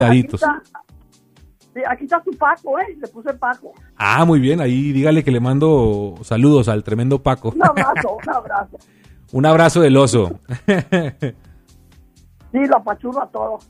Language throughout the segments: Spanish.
cuidaditos. Aquí está su Paco, le puse Paco. Ah, muy bien, ahí dígale que le mando saludos al tremendo Paco. Un abrazo, un abrazo. Un abrazo del oso. Sí, lo apachurro a todos.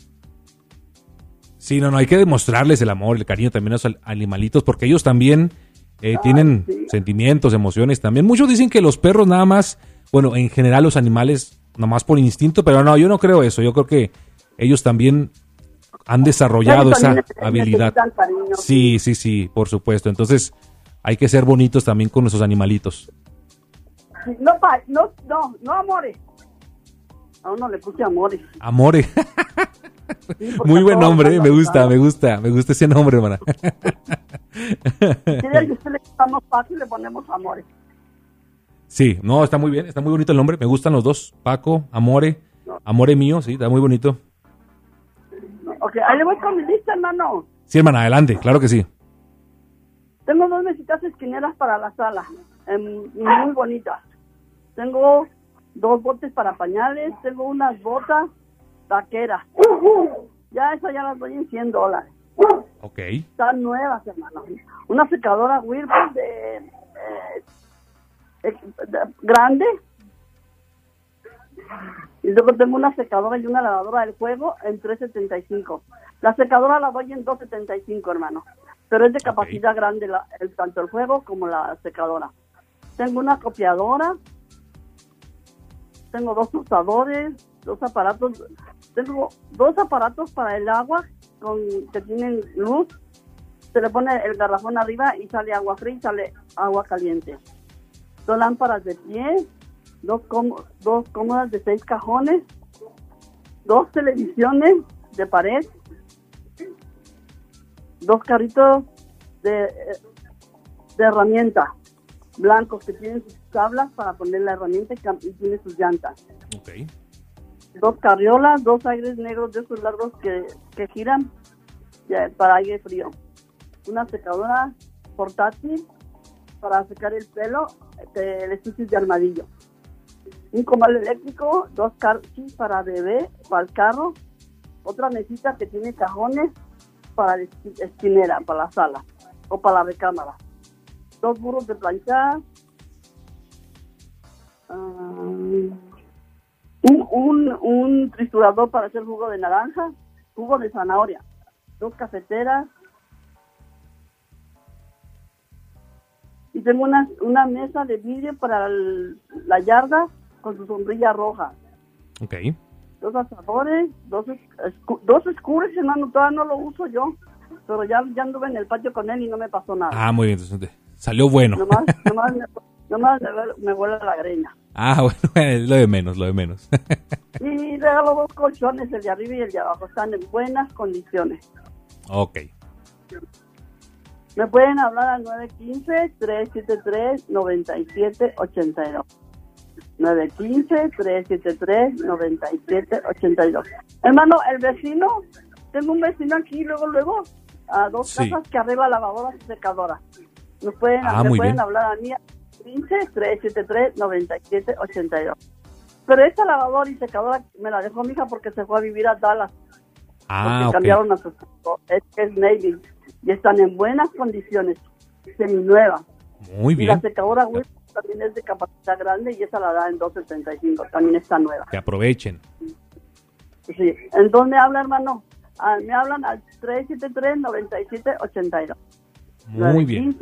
Sí, no, hay que demostrarles el amor, el cariño también a los animalitos, porque ellos también tienen sentimientos, emociones también. Muchos dicen que los perros nada más, bueno, en general los animales, nada más por instinto, pero no, yo no creo eso. Yo creo que ellos también han desarrollado esa habilidad. Sí, por supuesto. Entonces, hay que ser bonitos también con nuestros animalitos. No, Amore. A uno le puse Amore. Amore. Sí, muy buen nombre, me gusta ese nombre, hermana. ¿Quiere que usted le quitamos Paco y le ponemos Amore? Sí, no, está muy bien, está muy bonito el nombre, me gustan los dos, Paco, Amore, Amore mío, sí, está muy bonito. Ok, ahí le voy con mi lista, hermano. Sí, hermana, adelante, claro que sí. Tengo 2 mesitas esquineras para la sala, muy bonitas. Tengo 2 botes para pañales, tengo unas botas vaqueras. Ya esas ya las doy en $100. Ok. Están nuevas, hermano. Una secadora Whirlpool grande. Y luego tengo una secadora y una lavadora del juego en $3.75. La secadora la doy en $2.75, hermano. Pero es de capacidad grande tanto el juego como la secadora. Tengo una copiadora. Tengo 2 usadores, 2 aparatos. Tengo 2 aparatos para el agua que tienen luz. Se le pone el garrafón arriba y sale agua fría y sale agua caliente. 2 lámparas de pie, 2 cómodas de 6 cajones, 2 televisiones de pared, 2 carritos de herramienta blancos que tienen sus tablas para poner la herramienta y tiene sus llantas. Okay. 2 carriolas, 2 aires negros de esos largos que giran para aire frío. Una secadora portátil para secar el pelo, el estuche de armadillo. Un comal eléctrico, 2 carchis para bebé, para el carro. Otra mesita que tiene cajones para la esquinera, para la sala o para la recámara. 2 burros de planchar. Un triturador para hacer jugo de naranja, jugo de zanahoria, 2 cafeteras y tengo una mesa de vidrio para la yarda con su sombrilla roja. Ok. 2 asadores, 2 scooters, hermano, todavía no lo uso yo, pero ya anduve en el patio con él y no me pasó nada. Ah, muy bien, entonces salió bueno. Nomás me huele la greña. Ah, bueno, es lo de menos. Y regalo 2 colchones, el de arriba y el de abajo. Están en buenas condiciones. Ok. Me pueden hablar al 915-373-9782. 915-373-9782. Hermano, el vecino, tengo un vecino aquí, luego, a 2 casas que arregla lavadoras y secadoras. Me pueden hablar a mí 15-373-9782. Pero esta lavadora y secadora me la dejó mi hija porque se fue a vivir a Dallas. Porque cambiaron a su es Navy y están en buenas condiciones, seminuevas. Muy bien. Y la secadora también es de capacidad grande y esa la da en $2.75. También está nueva. Que aprovechen. Sí. ¿En dónde habla, hermano? Me hablan al 373-9782. Muy bien.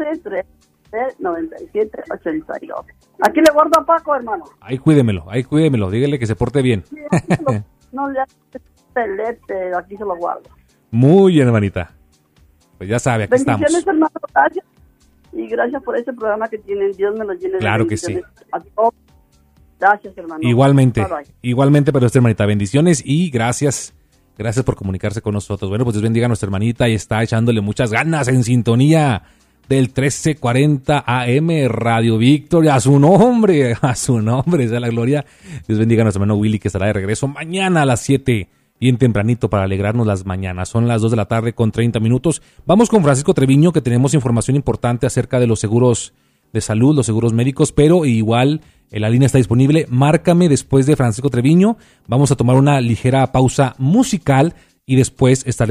9782. Aquí le guardo a Paco, hermano. Ahí cuídemelo, dígale que se porte bien. Sí, no le hace pelete, aquí se lo guardo. Muy bien, hermanita. Pues ya sabe, aquí estamos. Bendiciones, hermano, gracias. Y gracias por ese programa que tienen. Dios me lo llene de bendiciones. Claro que sí. A todos. Gracias, hermano. Igualmente, bye, bye. Igualmente para usted, hermanita. Bendiciones y gracias por comunicarse con nosotros. Bueno, pues Dios bendiga a nuestra hermanita y está echándole muchas ganas en sintonía del 1340 AM Radio Victoria. A su nombre, sea la gloria. Dios bendiga a nuestro hermano Willy, que estará de regreso mañana a las 7, bien tempranito, para alegrarnos las mañanas. Son las 2 de la tarde con 30 minutos. Vamos con Francisco Treviño, que tenemos información importante acerca de los seguros de salud, los seguros médicos, pero igual la línea está disponible. Márcame después de Francisco Treviño. Vamos a tomar una ligera pausa musical y después estaré